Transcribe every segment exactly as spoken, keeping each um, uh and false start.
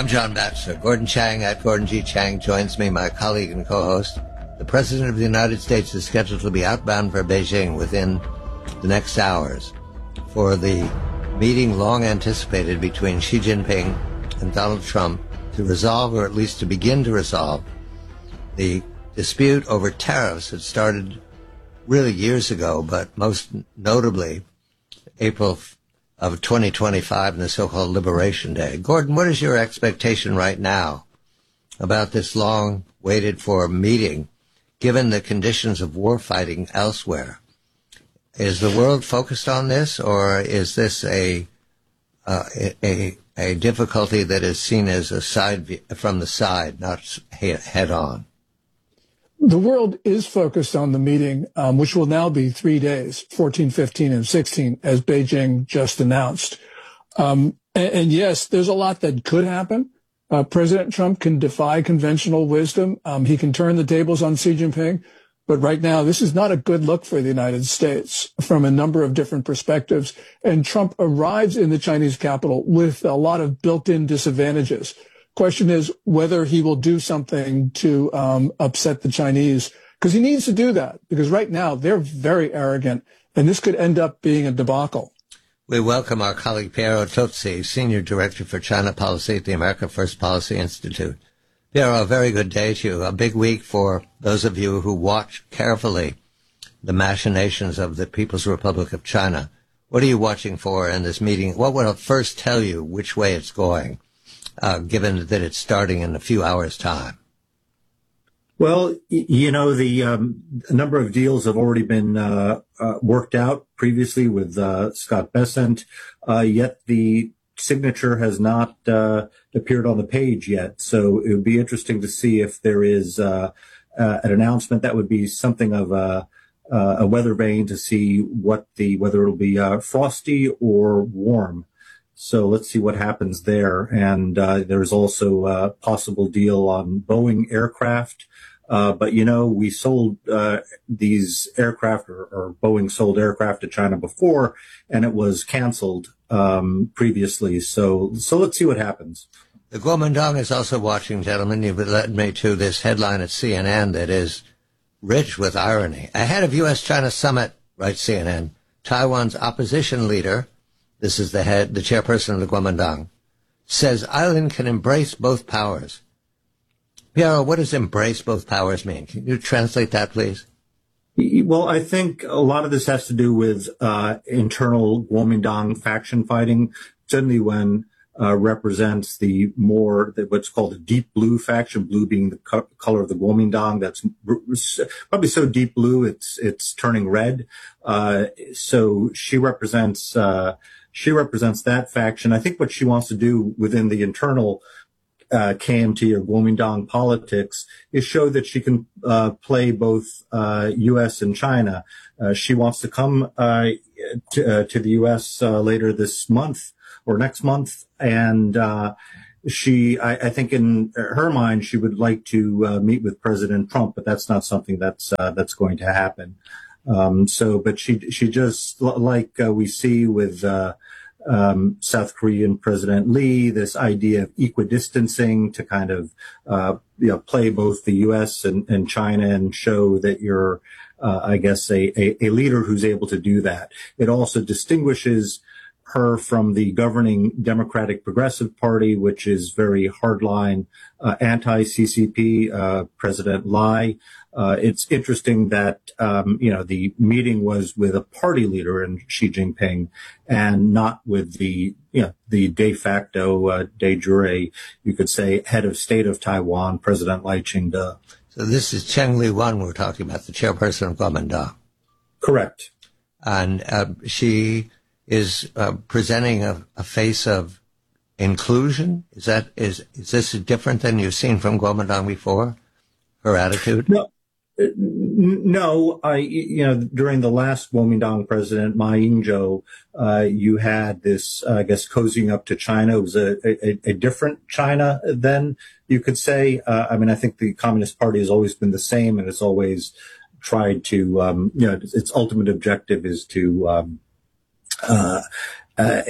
I'm John Batchelor. Gordon Chang at Gordon G. Chang joins me, my colleague and co-host. The President of the United States is scheduled to be outbound for Beijing within the next hours for the meeting long anticipated between Xi Jinping and Donald Trump to resolve, or at least to begin to resolve, the dispute over tariffs that started really years ago, but most notably April of twenty twenty-five and the so-called Liberation Day. Gordon, what is your expectation right now about this long-waited-for meeting, given the conditions of war fighting elsewhere? Is the world focused on this, or is this a uh, a, a difficulty that is seen as a side view, from the side, not head-on? The world is focused on the meeting, um, which will now be three days, fourteen, fifteen, and sixteen, as Beijing just announced. Um, and, and yes, there's a lot that could happen. Uh, President Trump can defy conventional wisdom. Um, he can turn the tables on Xi Jinping. But right now, this is not a good look for the United States from a number of different perspectives. And Trump arrives in the Chinese capital with a lot of built-in disadvantages. Question is whether he will do something to um, upset the Chinese, because he needs to do that, because right now they're very arrogant, and this could end up being a debacle. We welcome our colleague Piero Tozzi, Senior Director for China Policy at the America First Policy Institute. Piero, a very good day to you. A big week for those of you who watch carefully the machinations of the People's Republic of China. What are you watching for in this meeting? What will first tell you which way it's going? Uh, given that it's starting in a few hours' time? Well, you know, the um, a number of deals have already been uh, uh, worked out previously with uh, Scott Bessent, uh, yet the signature has not uh, appeared on the page yet. So it would be interesting to see if there is uh, uh, an announcement that would be something of a, uh, a weather vane to see what the whether it'll be uh, frosty or warm. So let's see what happens there. And uh, there's also a possible deal on Boeing aircraft. Uh, but, you know, we sold uh, these aircraft, or, or Boeing sold aircraft to China before, and it was canceled um, previously. So so let's see what happens. The Kuomintang is also watching, gentlemen. You've led me to this headline at C N N that is rich with irony. Ahead of U S China summit, writes C N N, Taiwan's opposition leader, this is the head, the chairperson of the Kuomintang, says island can embrace both powers. Piero, what does embrace both powers mean? Can you translate that, please? Well, I think a lot of this has to do with uh, internal Kuomintang faction fighting. Certainly when uh, represents the more, the, what's called the deep blue faction, blue being the co- color of the Kuomintang. That's probably so deep blue, it's it's turning red. Uh, so she represents... Uh, She represents that faction. I think what she wants to do within the internal uh, K M T or Kuomintang politics is show that she can uh, play both uh, U S and China. Uh, she wants to come uh, to, uh, to the U S uh, later this month or next month, and uh, she, I, I think, in her mind, she would like to uh, meet with President Trump, but that's not something that's uh, that's going to happen. Um, so, but she, she just, like uh, we see with, uh, um, South Korean President Lee, this idea of equidistancing to kind of, uh, you know, play both the U S and, and China and show that you're, uh, I guess, a, a, a leader who's able to do that. It also distinguishes her from the governing Democratic Progressive Party, which is very hardline, uh, anti-C C P, uh, President Lai. Uh, it's interesting that, um, you know, the meeting was with a party leader in Xi Jinping and not with the, you know, the de facto, uh, de jure, you could say, head of state of Taiwan, President Lai Ching-te. So this is Cheng Li-wan we're talking about, the chairperson of Kuomintang. Correct. And uh, she is uh, presenting a, a face of inclusion. Is that is is this different than you've seen from Kuomintang before? Her attitude? No. No, I, you know, during the last Kuomintang president, Ma Ying-jeou, uh, you had this, uh, I guess, cozying up to China. It was a, a, a different China then, you could say. Uh, I mean, I think the Communist Party has always been the same, and it's always tried to, um, you know, its ultimate objective is to, um, uh, uh,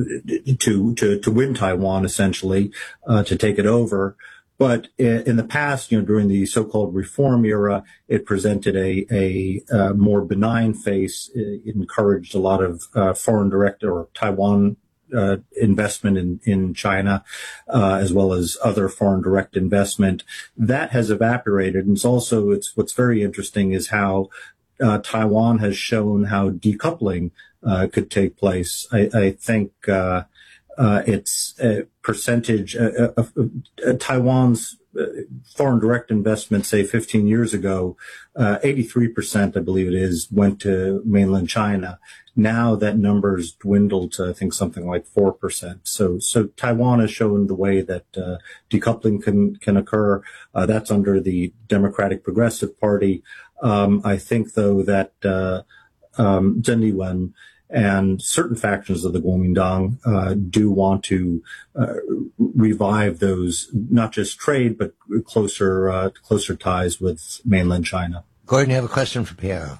to to to win Taiwan, essentially, uh, to take it over. But in the past, you know, during the so-called reform era, it presented a, a, a more benign face. It encouraged a lot of uh, foreign direct or Taiwan uh, investment in, in China, uh, as well as other foreign direct investment. That has evaporated. And it's also, it's what's very interesting is how uh, Taiwan has shown how decoupling uh, could take place. I, I think uh, Uh, its uh, percentage uh, of uh, uh, Taiwan's uh, foreign direct investment, say fifteen years ago, uh, eighty-three percent, I believe it is, went to mainland China. Now that number's dwindled to, I think, something like four percent. So, so Taiwan has shown the way that uh, decoupling can can occur. Uh, that's under the Democratic Progressive Party. Um, I think, though, that uh, um, Zheng Liwen and certain factions of the Kuomintang uh, do want to uh, revive those, not just trade, but closer uh, closer ties with mainland China. Gordon, you have a question for Piero.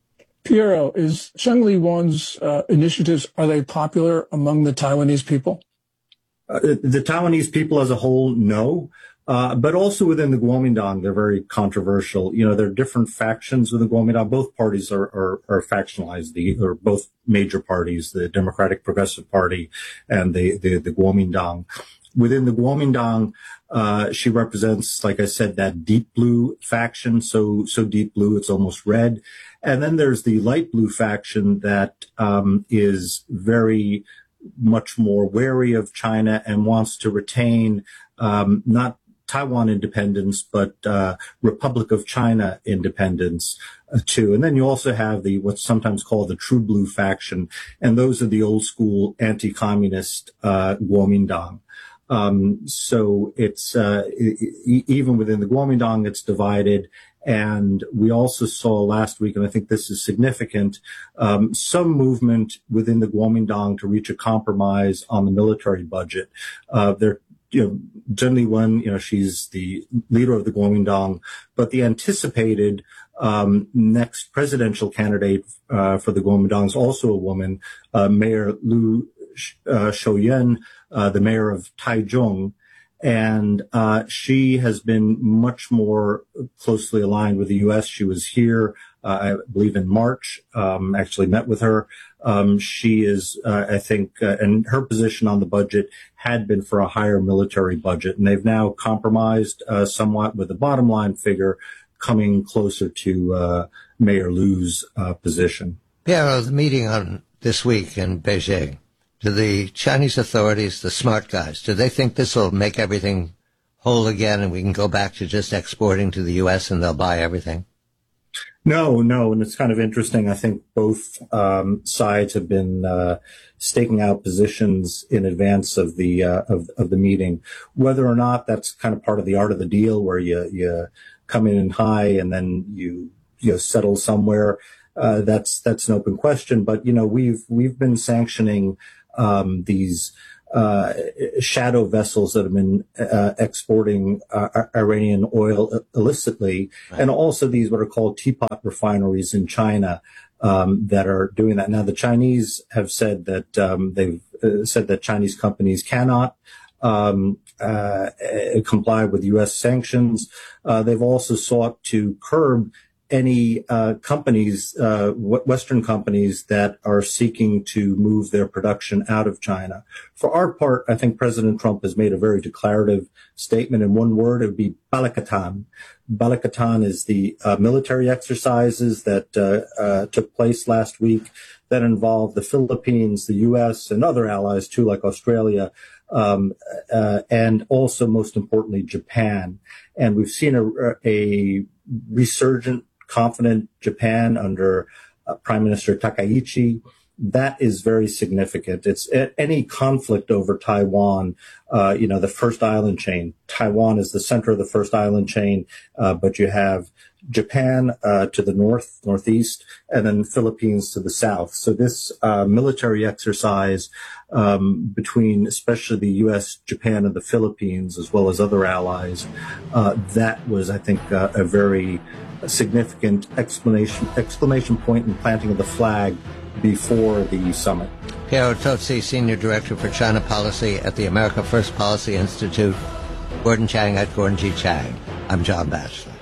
Piero, is Zheng Liwen's uh, initiatives, are they popular among the Taiwanese people? Uh, the Taiwanese people as a whole, no. Uh, but also within the Kuomintang, they're very controversial. You know, there are different factions within the Kuomintang. Both parties are, are, are factionalized, the, or both major parties, the Democratic Progressive Party and the, the, the Kuomintang. Within the Kuomintang, uh, she represents, like I said, that deep blue faction, so, so deep blue, it's almost red. And then there's the light blue faction that, um, is very much more wary of China and wants to retain, um, not Taiwan independence, but uh, Republic of China independence uh, too. And then you also have the what's sometimes called the True Blue faction, and those are the old school anti-communist uh, Kuomintang. Um, so it's uh, e- even within the Kuomintang, it's divided. And we also saw last week, and I think this is significant, um, some movement within the Kuomintang to reach a compromise on the military budget. Uh, there. You know, Zheng Liwen, you know, she's the leader of the Kuomintang, but the anticipated um, next presidential candidate uh, for the Kuomintang is also a woman, uh, Mayor Liu uh, Shouyuan, uh, the mayor of Taichung, and uh, she has been much more closely aligned with the U S. She was here, uh, I believe, in March. Um, actually met with her. Um, she is, uh, I think, uh, and her position on the budget had been for a higher military budget, and they've now compromised uh, somewhat with the bottom line figure coming closer to uh, Mayor Liu's uh, position. Piero, the meeting on this week in Beijing, do the Chinese authorities, the smart guys, do they think this will make everything whole again and we can go back to just exporting to the U S and they'll buy everything? No, no, and it's kind of interesting. I think both um, sides have been uh, staking out positions in advance of the uh, of, of the meeting. Whether or not that's kind of part of the art of the deal, where you you come in high and then you you know, settle somewhere, uh, that's that's an open question. But you know, we've we've been sanctioning um, these uh, shadow vessels that have been uh, exporting uh, Iranian oil illicitly, right, and also these what are called teapot refineries in China um, that are doing that. Now, the Chinese have said that um, they've uh, said that Chinese companies cannot um, uh, comply with U S sanctions. Uh, they've also sought to curb any uh, companies, uh, Western companies that are seeking to move their production out of China. For our part, I think President Trump has made a very declarative statement. In one word, it would be Balikatan. Balikatan is the uh, military exercises that uh, uh, took place last week that involved the Philippines, the U S, and other allies too, like Australia, um, uh, and also, most importantly, Japan. And we've seen a, a resurgent, confident Japan under uh, Prime Minister Takaichi. That is very significant. It's at any conflict over Taiwan, uh, you know, the first island chain. Taiwan is the center of the first island chain, uh, but you have Japan uh, to the north, northeast, and then Philippines to the south. So this uh, military exercise um, between especially the U S, Japan, and the Philippines, as well as other allies, uh, that was, I think, uh, a very a significant exclamation, exclamation point and planting of the flag before the summit. Piero Tozzi, Senior Director for China Policy at the America First Policy Institute. Gordon Chang at Gordon G. Chang. I'm John Batchelor.